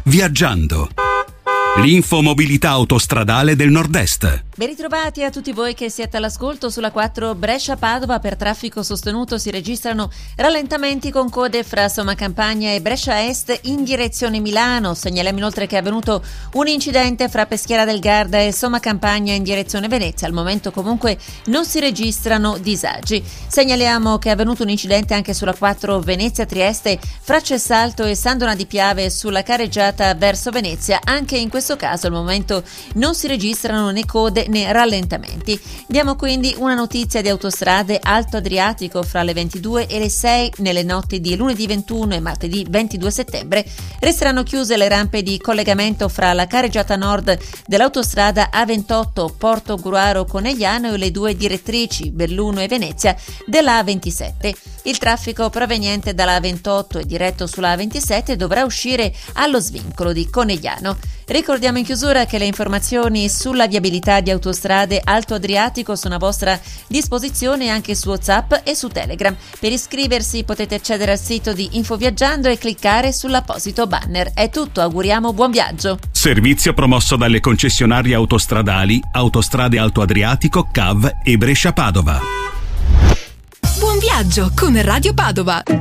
Viaggiando. L'infomobilità autostradale del Nord-Est. Ben ritrovati a tutti voi che siete all'ascolto. Sulla 4 Brescia-Padova per traffico sostenuto si registrano rallentamenti con code fra Sommacampagna e Brescia Est in direzione Milano. Segnaliamo inoltre che è avvenuto un incidente fra Peschiera del Garda e Sommacampagna in direzione Venezia. Al momento comunque non si registrano disagi. Segnaliamo che è avvenuto un incidente anche sulla 4 Venezia-Trieste fra Cessalto e Sandona di Piave sulla carreggiata verso Venezia. Anche in questo caso al momento non si registrano né code né rallentamenti. Diamo quindi una notizia di autostrade. Alto Adriatico fra le 22 e le 6 nelle notti di lunedì 21 e martedì 22 settembre resteranno chiuse le rampe di collegamento fra la carreggiata nord dell'autostrada A28 Porto Gruaro Conegliano e le due direttrici Belluno e Venezia della A27. Il traffico proveniente dalla A28 e diretto sulla A27 dovrà uscire allo svincolo di Conegliano. Ricordiamo in chiusura che le informazioni sulla viabilità di autostrade Alto Adriatico sono a vostra disposizione anche su WhatsApp e su Telegram. Per iscriversi potete accedere al sito di Infoviaggiando e cliccare sull'apposito banner. È tutto, auguriamo buon viaggio. Servizio promosso dalle concessionarie autostradali Autostrade Alto Adriatico, CAV e Brescia-Padova. Buon viaggio con Radio Padova.